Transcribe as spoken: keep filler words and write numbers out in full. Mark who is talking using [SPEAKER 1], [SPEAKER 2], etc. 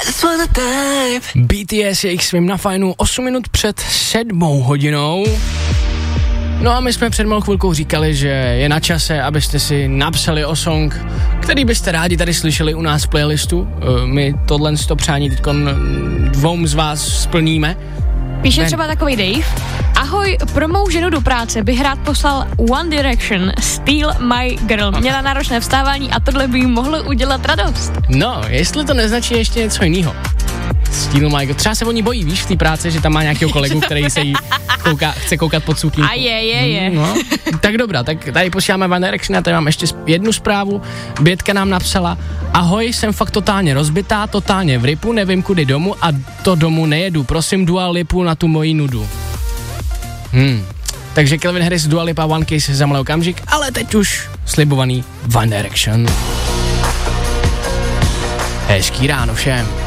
[SPEAKER 1] B T S je jich svým na fajnu osm minut před sedmou hodinou. No a my jsme před malou chvilkou říkali, že je na čase, abyste si napsali o song, který byste rádi tady slyšeli u nás v playlistu. My tohle to přání teď dvou z vás splníme.
[SPEAKER 2] Píše třeba takový Dave. Ahoj, pro mou ženu do práce bych rád poslal One Direction, Steal My Girl. Měla náročné vstávání a tohle by jí mohlo udělat radost.
[SPEAKER 1] No, jestli to neznačí ještě něco jiného. Steal My Girl. Třeba se o ní bojí, víš, v té práci, že tam má nějakého kolegu, který se jí kouká, chce koukat pod sukínku.
[SPEAKER 2] A je, je, je.
[SPEAKER 1] No, tak dobrá, tak tady posíláme One Direction a tady mám ještě jednu zprávu. Bětka nám napsala: ahoj, jsem fakt totálně rozbitá, totálně v ripu, nevím kudy domů a to domů nejedu. Prosím Dua Lipu na tu moji nudu. Hmm. Takže Calvin Harris, Dua Lipa, One Kiss za malý okamžik, ale teď už slibovaný One Direction. Hezký ráno všem.